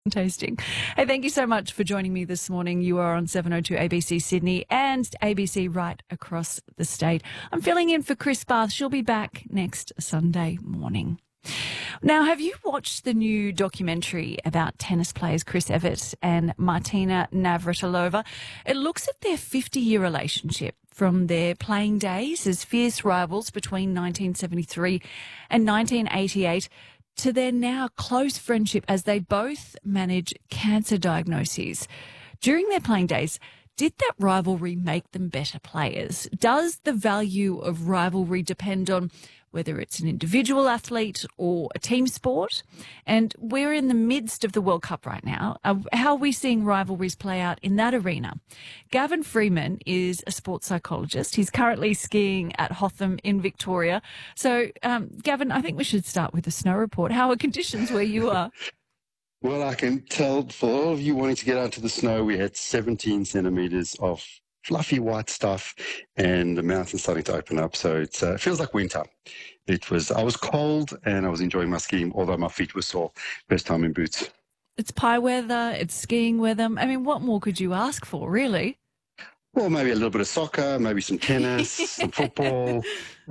Tasting. Hey, thank you so much for joining me this morning. You are on 702 ABC Sydney and ABC right across the state. I'm filling in for Chris Bath. She'll be back next Sunday morning. Now, have you watched the new documentary about tennis players Chris Evert and Martina Navratilova? It looks at their 50-year relationship from their playing days as fierce rivals between 1973 and 1988 to their now close friendship as they both manage cancer diagnoses. During their playing days, did that rivalry make them better players? Does the value of rivalry depend on whether it's an individual athlete or a team sport? And we're in the midst of the World Cup right now. How are we seeing rivalries play out in that arena? Gavin Freeman is a sports psychologist. He's currently skiing at Hotham in Victoria. So, Gavin, I think we should start with the snow report. How are conditions where you are? Well, I can tell for all of you wanting to get out to the snow, we had 17 centimetres of fluffy white stuff and the mountain's starting to open up. So it feels like winter. I was cold and I was enjoying my skiing, although my feet were sore. Best time in boots. It's pie weather, it's skiing weather. I mean, what more could you ask for, really? Well, maybe a little bit of soccer, maybe some tennis, some football.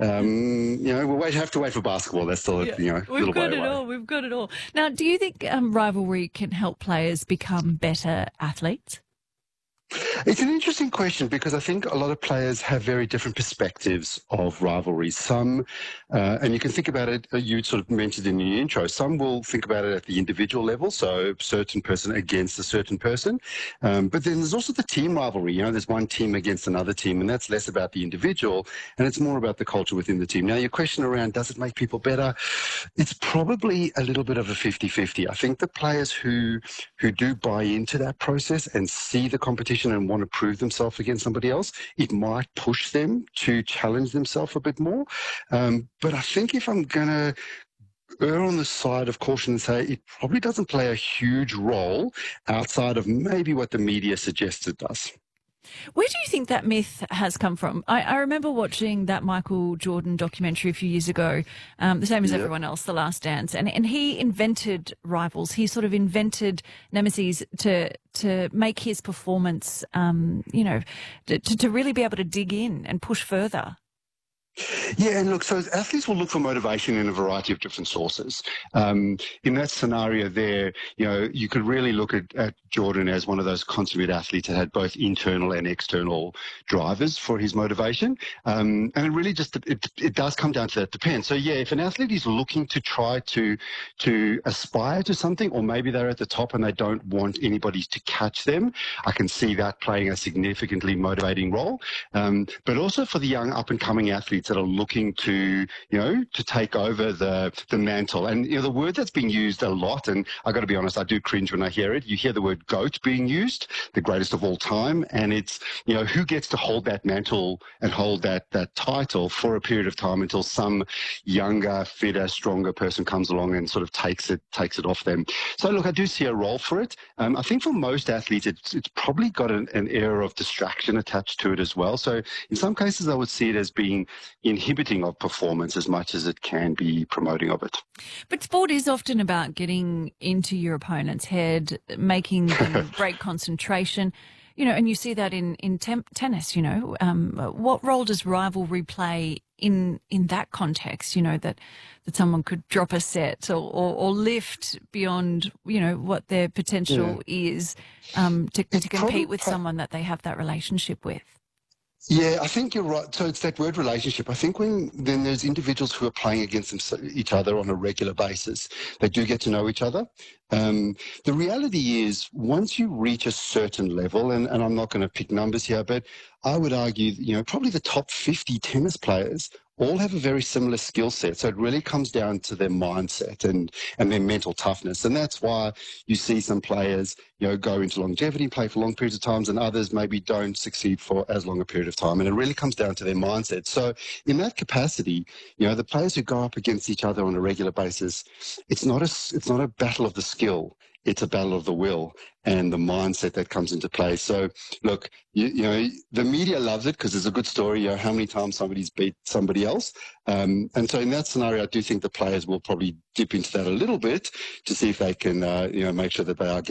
We'll have to wait for basketball. That's still, We've little got way it away. all. We've got it all. Now, do you think rivalry can help players become better athletes? It's an interesting question because I think a lot of players have very different perspectives of rivalries. Some, and you can think about it, you sort of mentioned in the intro, some will think about it at the individual level, so a certain person against a certain person. But then there's also the team rivalry. There's one team against another team, and that's less about the individual, and it's more about the culture within the team. Now, your question around, does it make people better? It's probably a little bit of a 50-50. I think the players who do buy into that process and see the competition and want to prove themselves against somebody else, it might push them to challenge themselves a bit more. But I think if I'm going to err on the side of caution and say it probably doesn't play a huge role outside of maybe what the media suggests it does. Where do you think that myth has come from? I remember watching that Michael Jordan documentary a few years ago, the same as everyone else, The Last Dance, and he invented rivals. He sort of invented nemesis to make his performance, to really be able to dig in and push further. Yeah, and look, so athletes will look for motivation in a variety of different sources. In that scenario there, you could really look at Jordan as one of those consummate athletes that had both internal and external drivers for his motivation. And it really just, it does come down to that depends. So yeah, if an athlete is looking to try to aspire to something, or maybe they're at the top and they don't want anybody to catch them, I can see that playing a significantly motivating role. But also for the young up and coming athletes that are looking to take over the mantle. And the word that's being used a lot, and I got to be honest, I do cringe when I hear it. You hear the word GOAT being used, the greatest of all time, and it's who gets to hold that mantle and hold that title for a period of time until some younger, fitter, stronger person comes along and sort of takes it off them. So look, I do see a role for it. I think for most athletes, it's probably got an air of distraction attached to it as well. So in some cases, I would see it as being inhibiting of performance as much as it can be promoting of it. But sport is often about getting into your opponent's head, making them break concentration, and you see that in tennis, what role does rivalry play in that context, that someone could drop a set or lift beyond, what their potential is to compete with someone that they have that relationship with? Yeah, I think you're right. So it's that word relationship. I think then there's individuals who are playing against each other on a regular basis, they do get to know each other. The reality is once you reach a certain level, and I'm not going to pick numbers here, but I would argue, probably the top 50 tennis players all have a very similar skill set. So it really comes down to their mindset and their mental toughness. And that's why you see some players, go into longevity, play for long periods of times, and others maybe don't succeed for as long a period of time. And it really comes down to their mindset. So in that capacity, the players who go up against each other on a regular basis, it's not a battle of the skill. it's a battle of the will and the mindset that comes into play. So, look, you know, the media loves it because it's a good story. You know, how many times somebody's beat somebody else, and so in that scenario, I do think the players will probably dip into that a little bit to see if they can, you know, make sure that they are getting